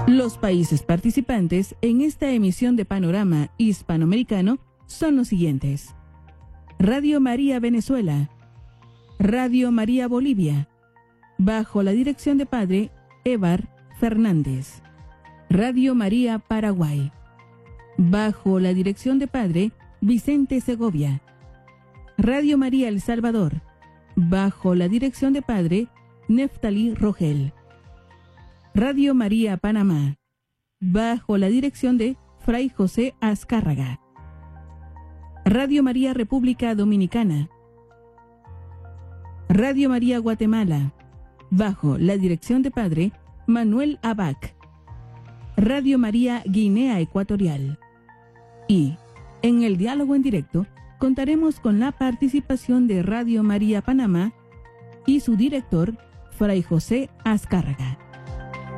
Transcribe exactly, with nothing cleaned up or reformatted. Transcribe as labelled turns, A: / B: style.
A: Los países participantes en esta emisión de Panorama Hispanoamericano son los siguientes: Radio María Venezuela, Radio María Bolivia, bajo la dirección de Padre Evar Fernández; Radio María Paraguay, bajo la dirección de Padre Vicente Segovia; Radio María El Salvador, bajo la dirección de Padre Neftalí Rogel; Radio María Panamá, bajo la dirección de Fray José Azcárraga; Radio María República Dominicana; Radio María Guatemala, bajo la dirección de Padre Manuel Abac; Radio María Guinea Ecuatorial. Y, en el diálogo en directo, contaremos con la participación de Radio María Panamá y su director, Fray José Azcárraga.